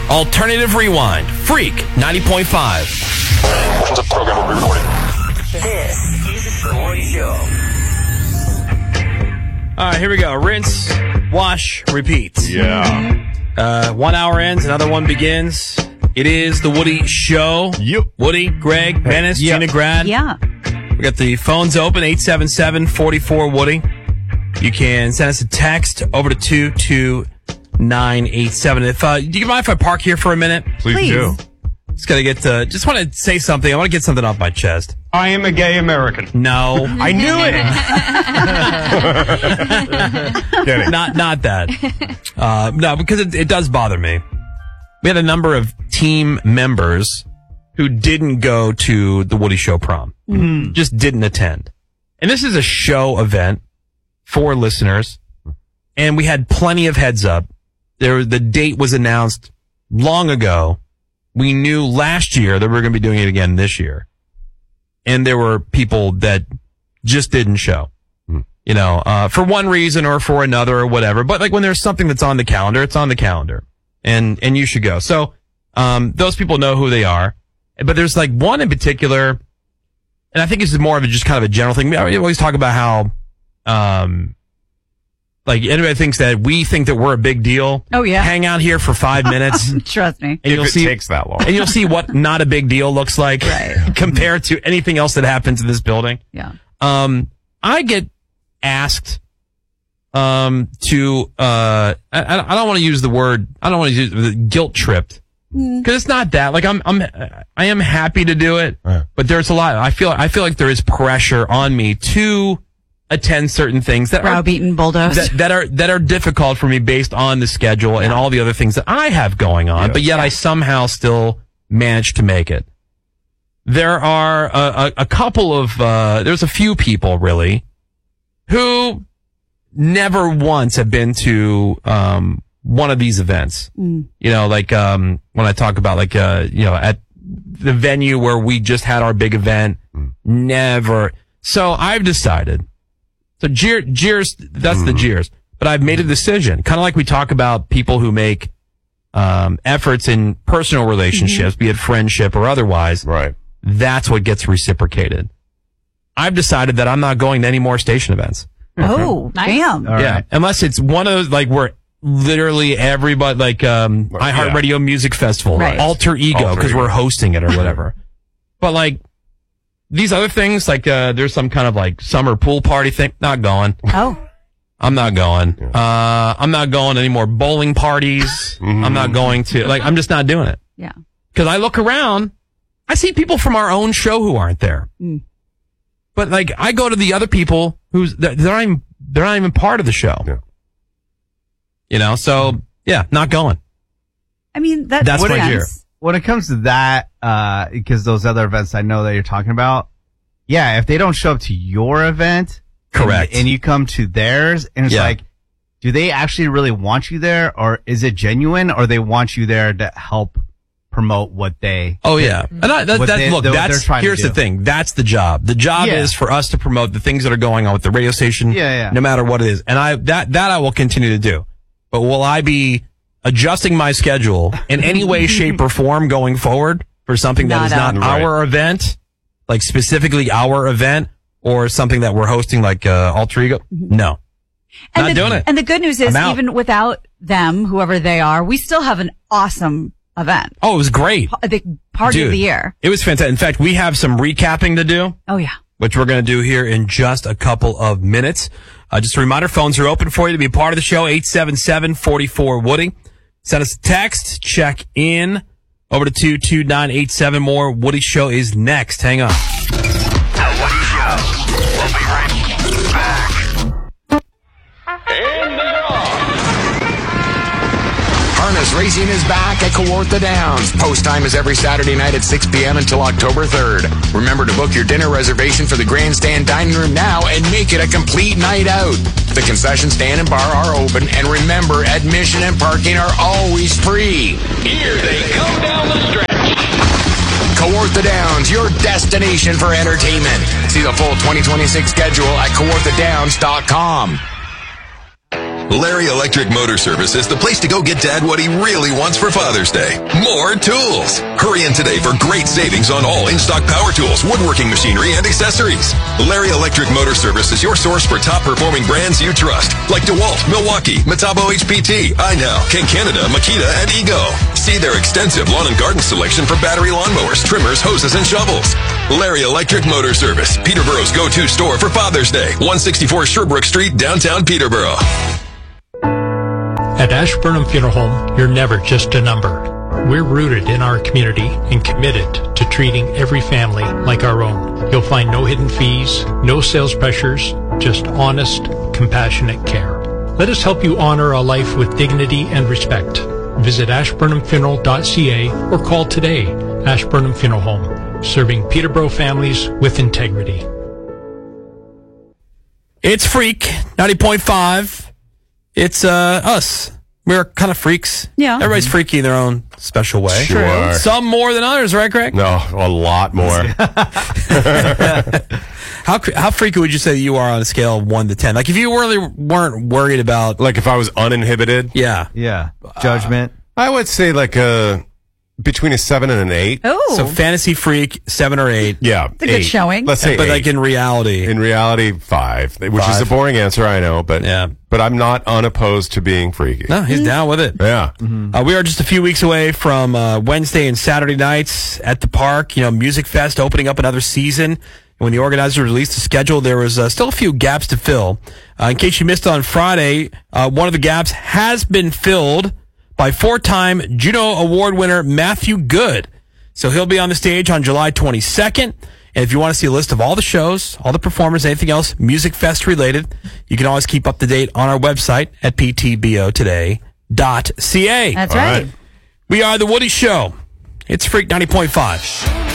Alternative Rewind. Freak 90.5. Portions of the program will be recorded. This is the Woody Show. All right, here we go. Rinse, wash, repeat. Yeah. 1 hour ends, another one begins. It is the Woody Show. Yep. Woody, Greg, Dennis, Gina, Grad. Yeah. We got the phones open, 877-44-WOODY. You can send us a text over to 22987. Do you mind if I park here for a minute? Please do. Just want to say something. I want to get something off my chest. I am a gay American. No. I knew it. Get it. Not that. No, because it does bother me. We had a number of team members who didn't go to the Woody Show prom. Mm-hmm. Just didn't attend. And this is a show event for listeners. And we had plenty of heads up. The date was announced long ago. We knew last year that we were going to be doing it again this year. And there were people that just didn't show. You know, for one reason or for another or whatever. But like when there's something that's on the calendar, it's on the calendar. And you should go. So, those people know who they are. But there's like one in particular, and I think this is more of just kind of a general thing. We always talk about how, like anybody thinks that we think that we're a big deal. Oh yeah. Hang out here for 5 minutes. Trust me. And If it takes that long. And you'll see what not a big deal looks like compared to anything else that happens in this building. Yeah. I get asked, I don't want to use the word, I don't want to use the guilt tripped. Cause it's not that. Like I am happy to do it, but there's a lot. I feel like there is pressure on me to attend certain things that browbeaten bulldoze that are difficult for me based on the schedule and all the other things that I have going on, but yet I somehow still manage to make it. There are a couple of, there's a few people really who never once have been to, one of these events. You know, like, when I talk about like, you know, at the venue where we just had our big event, never. So I've decided, so jeers, that's the jeers, but I've made a decision, kind of like we talk about people who make, efforts in personal relationships, be it friendship or otherwise. Right. That's what gets reciprocated. I've decided that I'm not going to any more station events. Oh, damn. Yeah. Unless it's one of those, like, where literally everybody, like, iHeartRadio Music Festival, Alter Ego, because we're hosting it or whatever. But, like, these other things, like, there's some kind of, like, summer pool party thing, not going. Oh. I'm not going. I'm not going to any more bowling parties. I'm not going to, like, I'm just not doing it. Yeah. Because I look around, I see people from our own show who aren't there. But, like, I go to the other people they're not even part of the show. Yeah. You know, so, yeah, not going. I mean, that's my year. When it comes to that, because those other events I know that you're talking about, yeah, if they don't show up to your event, correct, and you come to theirs, and it's like, do they actually really want you there, or is it genuine, or they want you there to help promote what they? Oh yeah, and here's the thing. That's the job. The job is for us to promote the things that are going on with the radio station. No matter what it is, and I will continue to do. But will I be adjusting my schedule in any way, shape, or form going forward for something that is not our event, like specifically our event, or something that we're hosting like Alter Ego? No. Not doing it. And the good news is, even without them, whoever they are, we still have an awesome event. Oh, it was great. The party of the year. It was fantastic. In fact, we have some recapping to do. Oh, yeah. Which we're going to do here in just a couple of minutes. Just a reminder, phones are open for you to be a part of the show, 877-44-WOODY. Send us a text, check in over to 22987. More Woody Show is next. Hang on. The Woody Show. We'll be right back. And they're off. Harness Racing is back at Kawartha Downs. Post time is every Saturday night at 6 p.m. until October 3rd. Remember to book your dinner reservation for the grandstand dining room now and make it a complete night out. The concession stand and bar are open, and remember, admission and parking are always free. Here they come down the stretch. Kawartha Downs, your destination for entertainment. See the full 2026 schedule at kawarthadowns.com. Larry Electric Motor Service is the place to go get Dad what he really wants for Father's Day. More tools. Hurry in today for great savings on all in-stock power tools, woodworking machinery, and accessories. Larry Electric Motor Service is your source for top-performing brands you trust, like DeWalt, Milwaukee, Metabo HPT, iNow, Ken Canada, Makita, and Ego. See their extensive lawn and garden selection for battery lawnmowers, trimmers, hoses, and shovels. Larry Electric Motor Service, Peterborough's go-to store for Father's Day, 164 Sherbrooke Street, downtown Peterborough. At Ashburnham Funeral Home, you're never just a number. We're rooted in our community and committed to treating every family like our own. You'll find no hidden fees, no sales pressures, just honest, compassionate care. Let us help you honor a life with dignity and respect. Visit ashburnhamfuneral.ca or call today. Ashburnham Funeral Home, serving Peterborough families with integrity. It's Freak 90.5. It's us. We're kind of freaks. Yeah. Everybody's freaky in their own special way. Sure. Some more than others, right, Greg? No, a lot more. How freaky would you say that you are on a scale of 1 to 10? Like if you really weren't worried about, Like if I was uninhibited, yeah. Yeah. Judgment. I would say like between a 7 and an 8. Oh, So fantasy freak 7 or 8. Yeah, it's a good showing. Let's say But 8. like in reality, In reality, 5, which is 5. a boring answer, I know, but Yeah. but I'm not unopposed to being freaky. no, he's down with it. Yeah. We are just a few weeks away from Wednesday and Saturday nights at the park. You know, Music Fest opening up another season. When the organizers released the schedule, there was still a few gaps to fill. In case you missed it on Friday, one of the gaps has been filled by 4-time Juno Award winner Matthew Good. So he'll be on the stage on July 22nd. And if you want to see a list of all the shows, all the performers, anything else Music Fest related, you can always keep up to date on our website at ptbotoday.ca. that's right. We are The Woody Show. It's Freak 90.5.